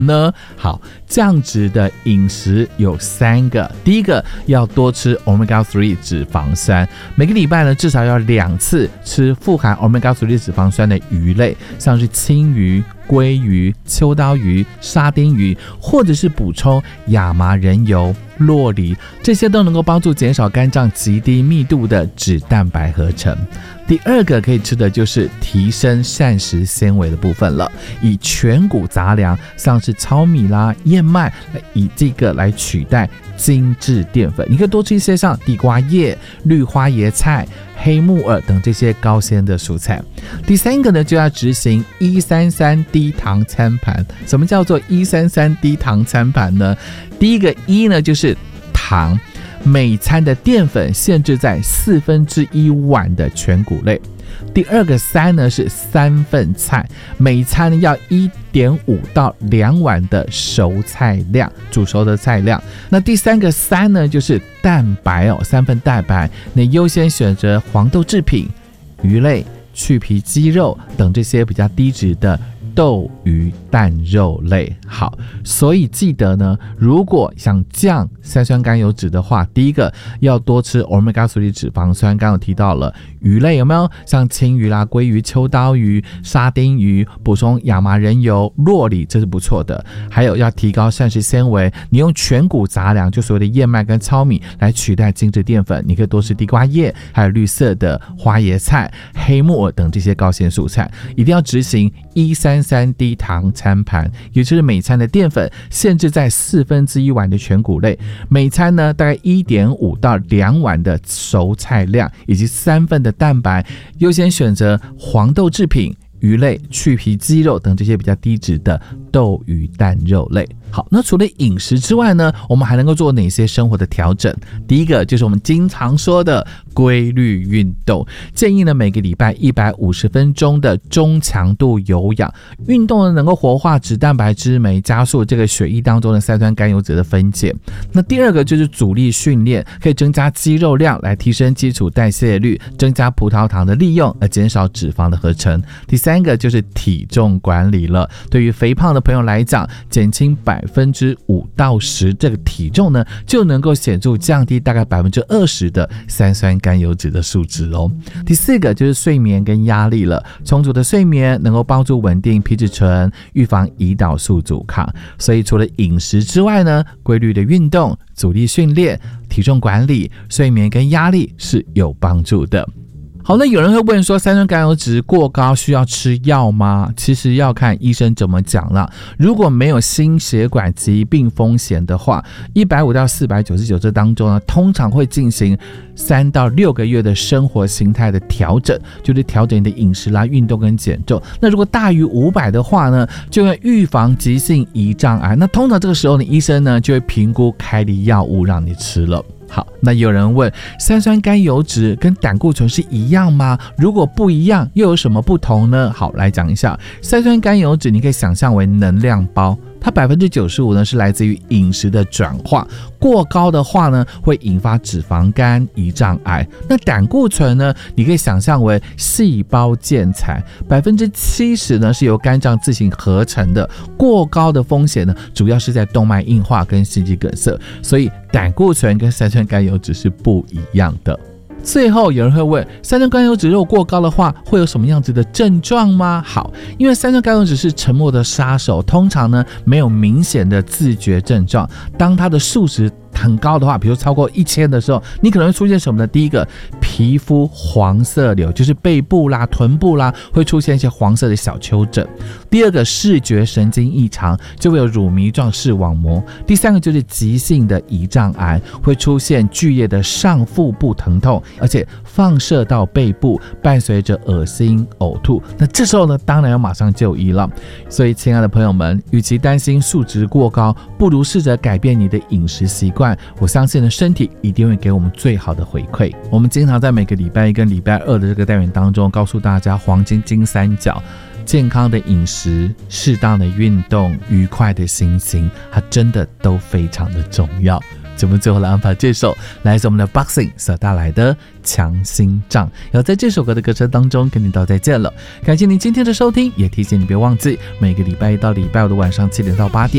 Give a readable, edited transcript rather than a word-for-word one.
呢？好，降脂的饮食有3个。第一个要多吃 Omega-3 脂肪酸，每个礼拜呢至少要2次吃富含 Omega-3 脂肪酸的鱼类，像是青鱼、鲑鱼、秋刀鱼、沙丁鱼，或者是补充亚麻仁油、酪梨，这些都能够帮助减少肝脏极低密度的脂蛋白合成。第二个可以吃的就是提升膳食纤维的部分了，以全谷杂粮，像是糙米啦、燕麦，以这个来取代精致淀粉。你可以多吃一些像地瓜叶、绿花椰菜、黑木耳等这些高纤的蔬菜。第三个呢，就要执行133低糖餐盘。什么叫做133低糖餐盘呢？第一个1呢就是糖，每餐的淀粉限制在1/4碗的全谷类。第二个3呢是3份菜，每餐要1.5到2碗的熟菜量，煮熟的菜量。那第三个3呢就是蛋白3份蛋白，你优先选择黄豆制品、鱼类、去皮鸡肉等这些比较低脂的豆、鱼、蛋、肉类。好，所以记得呢，如果想降三酸甘油脂的话，第一个要多吃 Omega-3 脂肪酸，刚刚有提到了鱼类，有没有像青鱼啦、鲑鱼、秋刀鱼、沙丁鱼，补充亚麻仁油、酪梨，这是不错的。还有要提高膳食纤维，你用全谷杂粮，就所谓的燕麦跟糙米来取代精致淀粉，你可以多吃地瓜叶，还有绿色的花椰菜、黑木耳等这些高纤蔬菜。一定要执行133低糖餐盘，也就是每餐的淀粉限制在1/4碗的全谷类，每餐呢大概1.5到2碗的熟菜量，以及3份的蛋白，优先选择黄豆制品、鱼类、去皮鸡肉等这些比较低脂的豆、鱼、蛋、肉类。好，那除了饮食之外呢，我们还能够做哪些生活的调整？第一个就是我们经常说的规律运动，建议呢每个礼拜150分钟的中强度有氧运动呢，能够活化脂蛋白之酶，加速这个血液当中的三酸甘油脂的分解。那第二个就是阻力训练，可以增加肌肉量来提升基础代谢率，增加葡萄糖的利用，而减少脂肪的合成。第三个就是体重管理了，对于肥胖的朋友来讲，减轻5%到10%这个体重呢，就能够显著降低大概20%的三酸甘油脂的数值哦。第四个就是睡眠跟压力了，充足的睡眠能够帮助稳定皮质醇，预防胰岛素阻抗。所以除了饮食之外呢，规律的运动、阻力训练、体重管理、睡眠跟压力是有帮助的。好，那有人会问说，三酸甘油脂过高需要吃药吗？其实要看医生怎么讲了。如果没有心血管疾病风险的话，150到499这当中呢，通常会进行3到6个月的生活形态的调整，就是调整你的饮食啦、运动跟减重。那如果大于500的话呢，就要预防急性胰脏癌。那通常这个时候呢，医生呢就会评估开立药物让你吃了。好，那有人问，三酸甘油脂跟胆固醇是一样吗？如果不一样，又有什么不同呢？好，来讲一下，三酸甘油脂你可以想象为能量包，它95%呢是来自于饮食的转化，过高的话呢会引发脂肪肝、胰脏癌。那胆固醇呢，你可以想象为细胞建材，70%呢是由肝脏自行合成的，过高的风险呢主要是在动脉硬化跟心肌梗塞，所以胆固醇跟三酸甘油脂是不一样的。最后有人会问，三酸甘油脂如果过高的话，会有什么样子的症状吗？好，因为三酸甘油脂是沉默的杀手，通常呢没有明显的自觉症状。当它的数值很高的话，比如超过1000的时候，你可能会出现什么呢？第一个，皮肤黄色瘤，就是背部啦、臀部啦会出现一些黄色的小丘疹。第二个，视觉神经异常，就会有乳糜状视网膜。第三个就是急性的胰脏癌，会出现剧烈的上腹部疼痛，而且放射到背部，伴随着恶心、呕吐。那这时候呢，当然要马上就医了。所以亲爱的朋友们，与其担心数值过高，不如试着改变你的饮食习惯，我相信呢，身体一定会给我们最好的回馈。我们经常在每个礼拜1跟礼拜2的这个单元当中，告诉大家黄金金三角，健康的饮食、适当的运动、愉快的心情，它真的都非常的重要。 节目最后来安排这首来自我们的 Boxing 所带来的强心脏，要在这首歌的歌声当中跟你道再见了。感谢您今天的收听，也提醒你别忘记每个礼拜一到礼拜五的晚上7点到8点